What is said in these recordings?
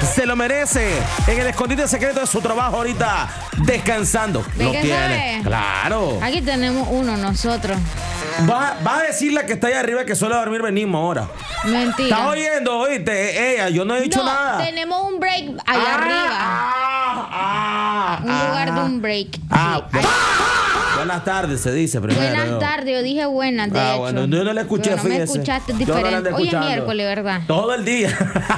se lo merece. En el escondite secreto de su trabajo ahorita, descansando. Lo tiene. Sabe? Claro. Aquí tenemos uno nosotros. Va a decir la que está ahí arriba que suele dormir venimos ahora. Mentira. ¿Estás oyendo? Oíste, ella, yo no he dicho nada. Tenemos un break allá arriba. Un lugar de un break. Buenas tardes, se dice primero. Buenas tardes, yo dije buenas, de hecho. Bueno, yo no le escuché, pero no me fíjese. escuchaste Yo no la diferente. ando Hoy es escuchando. miércoles, ¿verdad? Todo el día.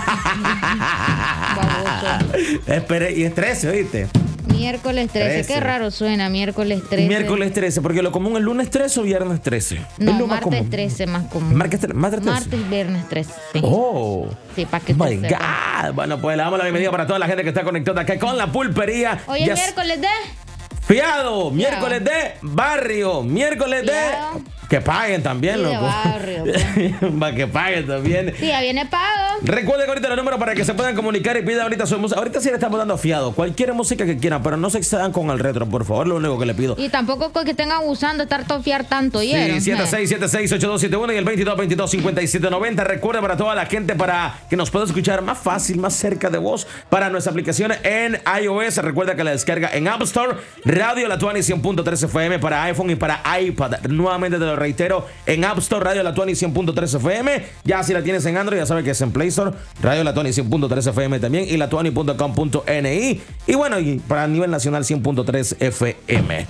Baboso. Espere, y es 13, ¿oíste? Miércoles 13. Qué raro suena, miércoles 13. Miércoles 13, porque lo común es lunes 13 o viernes 13. No, Es lo más martes común. 13 más común. Martes 13. Martes, viernes 13. Sí. Oh. Sí, para que Oh my te sepas. God. Bueno, pues le damos la bienvenida para toda la gente que está conectada acá con la pulpería. Hoy es miércoles de... Fiado, miércoles de barrio, miércoles Fiado. de... Que paguen también, Sí, de loco. barrio, Para que paguen también. Sí, ya viene pago. Recuerden que ahorita los números para que se puedan comunicar y pidan ahorita su música. Ahorita sí le estamos dando fiado. Cualquier música que quieran, pero no se excedan con el retro, por favor. Lo único que le pido. Y tampoco que estén abusando, estar tofiar tanto, Sí, ¿oyeron? 76768271 y el 22225790. Recuerda para toda la gente para que nos pueda escuchar más fácil, más cerca de vos para nuestra aplicación en iOS. Recuerda que la descarga en App Store, Radio La Tuani 100.3 FM para iPhone y para iPad. Nuevamente te lo reitero, en App Store, Radio La Tuani 100.3 FM. Ya si la tienes en Android, ya sabes que es en Play Store, Radio La Tuani 100.3 FM también y latuani.com.ni. Y bueno, y para nivel nacional 100.3 FM.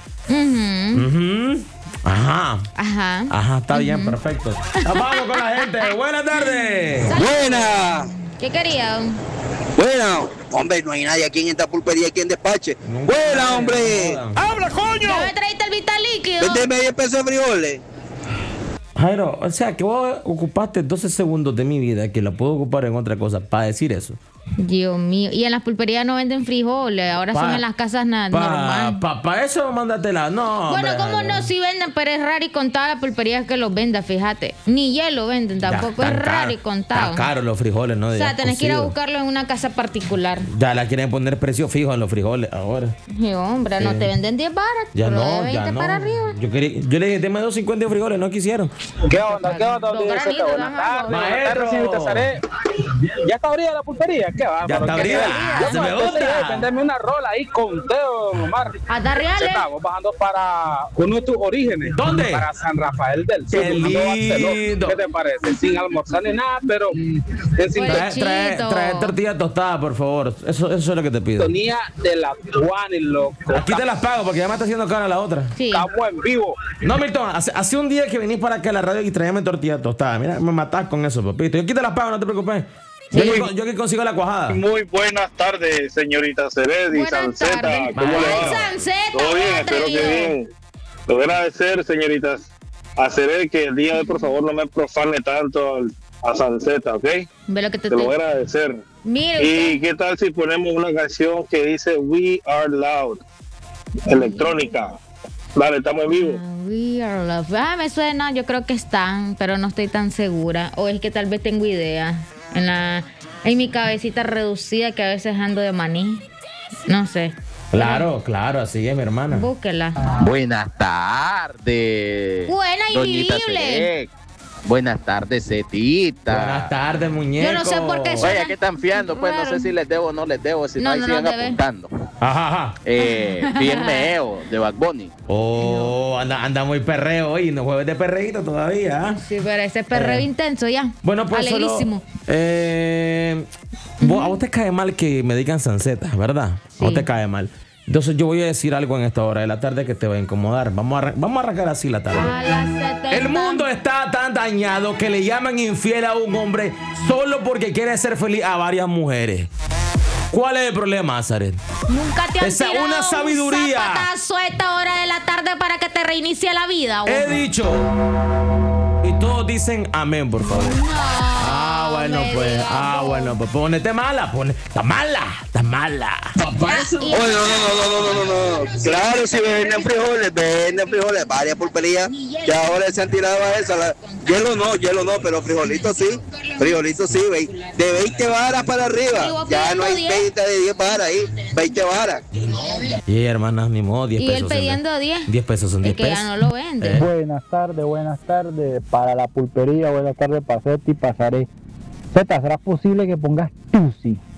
Ajá, está bien, perfecto. Vamos con la gente. Buenas tardes. Buena. ¿Qué quería? Buena. Hombre, no hay nadie aquí en esta pulpería quien despache. Buena, hombre. ¡Habla, coño! ¿Ya me traíste el vital líquido? Véndeme 10 pesos de frijoles. Jairo, o sea que vos ocupaste 12 segundos de mi vida que la puedo ocupar en otra cosa para decir eso. Dios mío. Y en las pulperías no venden frijoles, ahora son en las casas normal. Para eso mándatela. No. Bueno, hombre, ¿cómo Jairo. no? Si venden, pero es raro y contado las pulperías que los venda, fíjate. Ni hielo venden, tampoco Ya, es tan raro caro, y contado. Está caro los frijoles, ¿no? O sea, Ya tenés que ir a cocido. buscarlo en una casa particular. Ya la quieren poner precio fijo en los frijoles ahora. Y hombre, no te venden 10 baras, Ya pero no, de 20 ya no. para arriba. Yo le dije, deme 2.50 de frijoles, no quisieron. ¿Qué onda? ¿Qué onda? Los granitos, Buenas tardes. vamos. Buenas tardes, señorita Saré. ¿Ya está abrida la pulpería? ¿Qué va? Ya está abrida. Se me gusta. Vendeme una rola ahí con Teo, Omar. Hasta reales. Estamos bajando para uno de tus orígenes. ¿Dónde? Para San Rafael del Sur. Qué buscando Barcelona. lindo. ¿Qué te parece? Sin almorzar ni nada, pero en Trae tortilla tostada, por favor. Eso es lo que te pido. sintonía de la Tuani, loco. Aquí te las pago porque ya me está haciendo cara la otra. Sí. Estamos en vivo. No, Milton, hace un día que venís para acá a la radio y traeme tortilla tostada. Mira, me matás con eso, papito. Yo aquí te las pago, no te preocupes. Yo que consigo la cuajada. Muy buenas tardes, señorita Cered y Buenas Sanceta. tardes. ¿Cómo le Ay, va? Sanceta, Todo bien, bien espero que atrevido. bien. Le voy a agradecer, señoritas, a Cered que el día de hoy, por favor, no me profane tanto a Sanceta, ¿ok? Ve lo que te Te lo voy a agradecer. Mire ¿Y usted. qué tal si ponemos una canción que dice We Are Loud? Electrónica. Dale, estamos en vivo. We are love. Me suena, yo creo que están, pero no estoy tan segura. O es que tal vez tengo idea. En mi cabecita reducida que a veces ando de maní. No sé. Claro, así es, mi hermana. Búsquela. Buenas tardes. Buena y Doñita vivible. Selec. Buenas tardes, Cetita. Buenas tardes, muñeco. Yo no sé por qué Oye, ¿qué están fiando? Pues no Raro. sé si les debo o no les debo, si no, No, ahí no sigan nos debe. apuntando. Ajá. Bien meo de Bad Bunny. Oh, anda muy perreo hoy, no jueves de perreíto todavía. ¿Ah? Sí, pero ese perreo intenso ya. Bueno, pues Alegrísimo. a vos te cae mal que me digan Sanceta, ¿verdad? Sí. A vos te cae mal. Entonces yo voy a decir algo en esta hora de la tarde que te va a incomodar. Vamos a arrancar así la tarde. A las 70. El mundo está tan dañado que le llaman infiel a un hombre solo porque quiere ser feliz a varias mujeres. ¿Cuál es el problema, Azaret? Nunca te han Esa tirado una sabiduría. un zapatazo a esta hora de la tarde para que te reinicie la vida. He hombre. dicho. Y todos dicen amén, por favor. Bueno, pues ponete mala, está mala. Oye, no. Claro, si venden frijoles, varias pulperías. Que ahora se han tirado a esa. Hielo no, pero frijolitos sí, ve. De 20 varas para Y arriba. vos Ya no hay pidiendo 20 de 10 varas ahí, 20 varas. Y hermanas, ni modo, 10 Y pesos. él pidiendo 10. 10 pesos son 10 Es que pesos. ya no lo vende. Buenas tardes para la pulpería, buenas tardes para Zeta y pasaré. Zeta, ¿será posible que pongas Tusi?